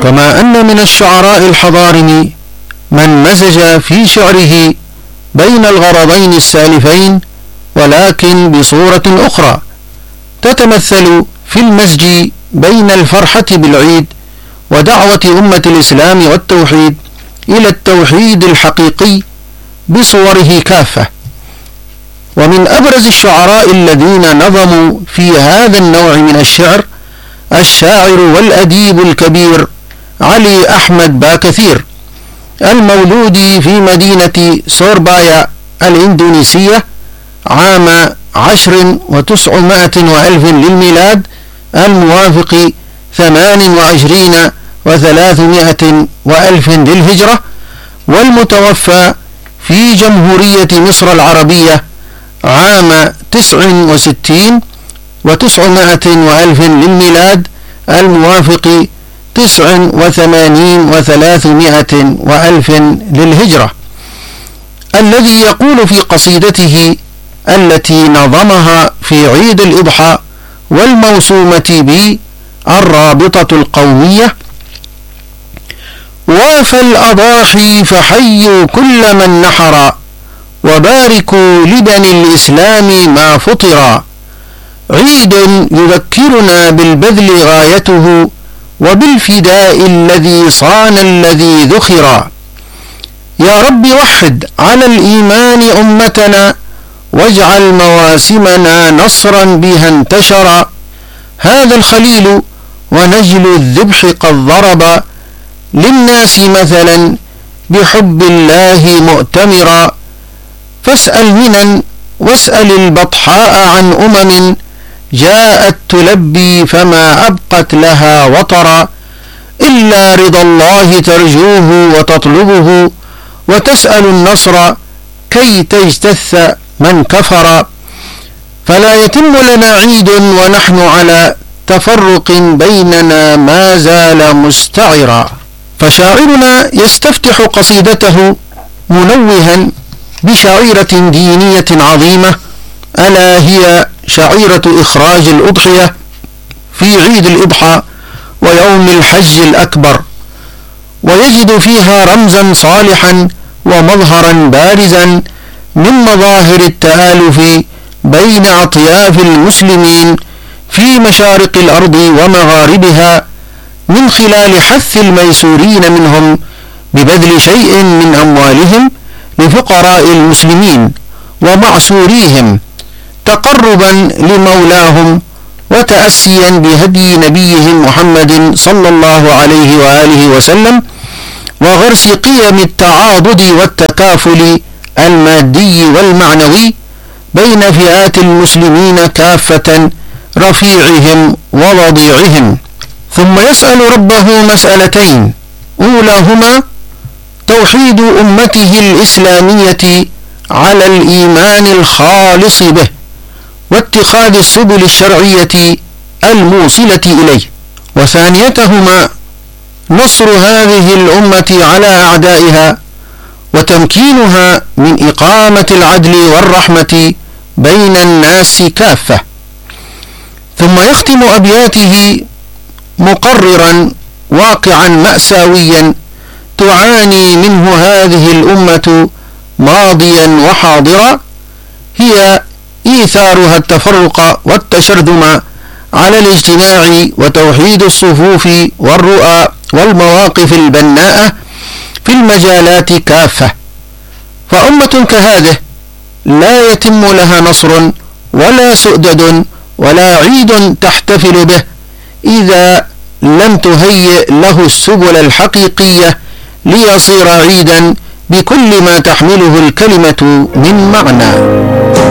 كما أن من الشعراء الحضارم من مزج في شعره بين الغرضين السالفين ولكن بصورة أخرى تتمثل في المزج بين الفرحة بالعيد ودعوة أمة الإسلام والتوحيد إلى التوحيد الحقيقي بصوره كافة. ومن أبرز الشعراء الذين نظموا في هذا النوع من الشعر الشاعر والأديب الكبير علي أحمد باكثير، المولود في مدينة سوربايا الإندونيسية عام 10,900 للميلاد الموافق 28,300 للهجرة، والمتوفى في جمهورية مصر العربية عام 69,900 للميلاد الموافق 89,300 للهجرة، الذي يقول في قصيدته التي نظمها في عيد الإضحى والموسومة بالرابطة القومية: وافى الأضاحي فحيوا كل من نحر، وباركوا لبني الإسلام ما فطرا، عيد يذكرنا بالبذل غايته، وبالفداء الذي صان الذي ذخرا. يا رب وحد على الإيمان أمتنا، واجعل مواسمنا نصرا بها انتشرا، هذا الخليل ونجل الذبح قد ضرب للناس مثلا بحب الله مؤتمرا، فاسأل منن واسأل البطحاء عن أمم جاءت تلبي فما أبقت لها وطرا، إلا رضا الله ترجوه وتطلبه، وتسأل النصر كي تجتث من كفر، فلا يتم لنا عيد ونحن على تفرق بيننا ما زال مستعرا. فشاعرنا يستفتح قصيدته منوها بشعيرة دينية عظيمة، ألا هي شعيرة إخراج الأضحية في عيد الإضحى ويوم الحج الأكبر، ويجد فيها رمزا صالحا ومظهرا بارزا من مظاهر التآلف بين أطياف المسلمين في مشارق الأرض ومغاربها، من خلال حث الميسورين منهم ببذل شيء من أموالهم لفقراء المسلمين ومعسوريهم تقربا لمولاهم وتأسيا بهدي نبيهم محمد صلى الله عليه وآله وسلم، وغرس قيم التعاضد والتكافل المادي والمعنوي بين فئات المسلمين كافة، رفيعهم ووضيعهم. ثم يسأل ربه مسألتين: أولاهما توحيد أمته الإسلامية على الإيمان الخالص به، واتخاذ السبل الشرعية الموصلة إليه، وثانيتهما نصر هذه الأمة على أعدائها، وتمكينها من إقامة العدل والرحمة بين الناس كافة. ثم يختم أبياته مقررا واقعا مأساويا تعاني منه هذه الأمة ماضيا وحاضرا، هي إيثارها التفرق والتشرذم على الاجتماع وتوحيد الصفوف والرؤى والمواقف البناءة في المجالات كافة. فأمة كهذه لا يتم لها نصر ولا سؤدد ولا عيد تحتفل به إذا لم تهيئ له السبل الحقيقية ليصير عيدا بكل ما تحمله الكلمة من معنى.